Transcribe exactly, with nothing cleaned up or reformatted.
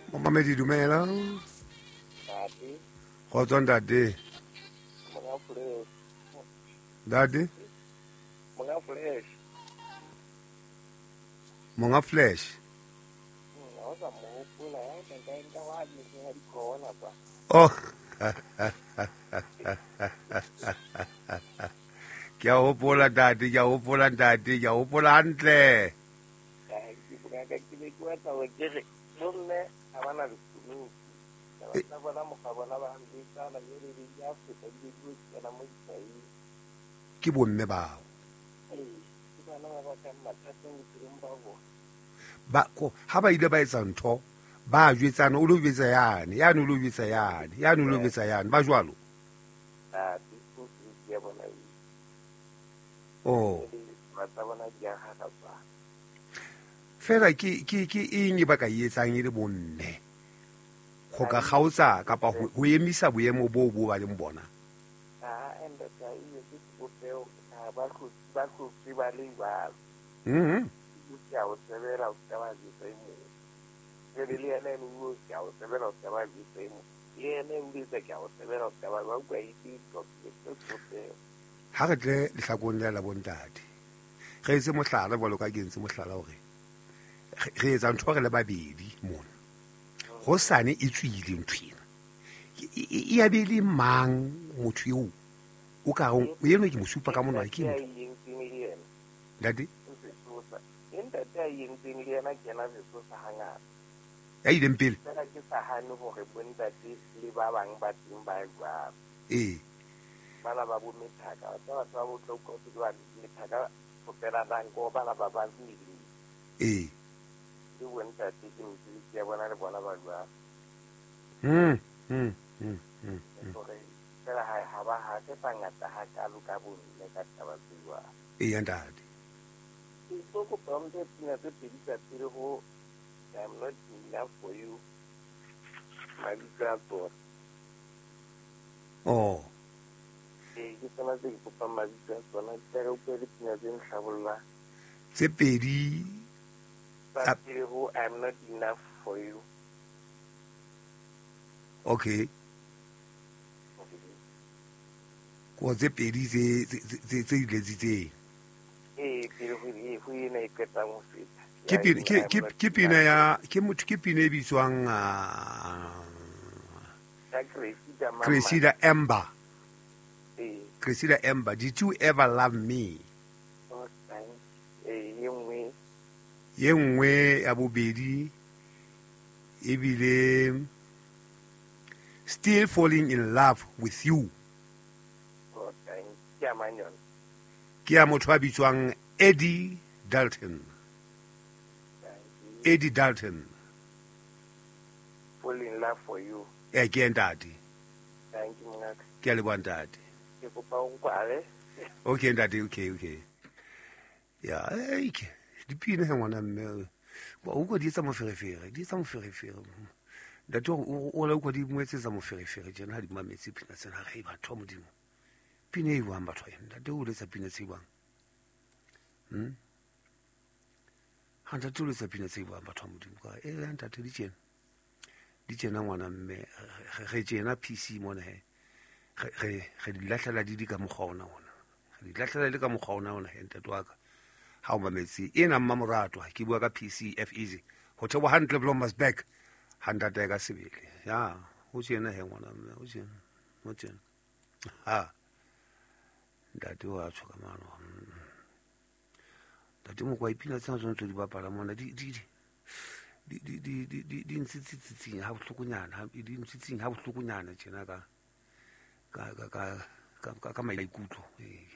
Momamedi dumela. Dati, Go tswa ntate. monga fresh. Ntate, Monga fresh. monga flash. Hmm, ha o sa mo hopola ya ka nka nka wa di se di corona ba. Oh. Ke a hopola ntate, ke a hopola ntate, ke a hopola hantle. Ka ke buka ka ke be ke wa tsa o kere bomme ha bana le tsunu. Ka ba tla bona mo ga bona ba ndi tsana le le di ya feta di di tsena mo tsai. Ke bomme bao. Eh, ke bana ba ba ka mathata mo tirong ba bo. Ba ko ha ba ile ba etsa ntho ba jwetsana o lo jwetsa yane yane o lo jwetsa yane yane o lo jwetsa yane ba jwalo. Ah, di go di ya bona. Oh, Ba tsa bona di ya ga ba. fela ke ke ke eng ba ka etsang e le bonne go ka gautsa kapa go go emisa boemo bo bo ba leng bona. Ah, and that I use it to go ba go ba go se ba le ba. Mhm. Ya o se vera o se ba di se mo. Ke le le ene o se ya o se vera o se ba di se mo. Ye ene o di se ya o se vera o se ba ba go e di to ke se se. Ha re tle lehlakong le la bontate ge se mohlala bolo ka ke ntse mohlala hore re etsa ntho re le babedi mona go sane e tswile nthwena e ya be le mang motho yo o ka go yeno ke mosupa ka monwa ke ntho eng tseng le ene. ntate Se tsosa. Enta ta eng tseng le ena ke na se tsosa hangata. ya ileng pele Tsela ke sa hane hore bontate le ba bang ba teng ba jwa. ee Bana ba bo methaka ba ba ba bo tloko ke ba methaka go pela bang go bana ba ba tsili ee di wenta te ke ntse ke bona le bona ba jwa mm mm mm mm gore tsela ha ha ba ha ke pangata ha ka lu ka bo le ka taba tswa ee ya ntate ke so go bombe tsina tse pedi tsa tire go I'm not enough for you my little oh ke tsena tse go pa ma ditsa tsona tsere o pele tsina tse ntlhabolla tse pedi tsa tire go I'm not enough for you. okay ko tse pedi tse tse tse diletsitseng Eh, pele go e go ina e ketsa mo feta. ke pina ke ke ke pina ya ke motho ke pina e bitswang Cressida Ember. Eh, Cressida Ember, did you ever love me? oh, thank. Eh, ye nngwe Ye nngwe ya bobedi e bile still falling in love with you. oh, thank. Ke a manyon. Ke ya motho a bitswang Eddie Dalton. Thank you. Eddie Dalton. Fall in love for you. E ke ntate. Thank you, ngaka. Ke a leboha ntate. Ke kopa o nkwale. Okay ntate, okay okay. Ya, eh ke dipina he ngwana mme. Ba o go di etsa moferefere, di etsa moferefere. Ntate o o la go di moetsetsa moferefere jena ha di mametse pina tsena ga e batho modimo. Pina e buang batho ena ntate o letsa pina tse buang. Hm? Ha ntate o letsa pina tse buang batho modimo ka e ntate di tjena. Di tjena ngwana mme ge tjena P C mona he. Ge ge di lahlela di di ka mogwa ona ona. Ge di lahlela le ka mogwa ona ona he ntate wa ka. Ha o mametse ena mmamoratwa ke bua ka P C F easy ho thewa hantle Blommers back handa ta ka sebele ya ho tjena he ngwana mme ho tjena ho tjena ha ntate wa tshoka mano ntate mo kwa ipina tsena tsona di bapala mona di di di di di di di di ntsitsitsing ha bohlokonyana di ntsitsitsing ha bohlokonyana tjena ka ka ka ka ka ka maikutlo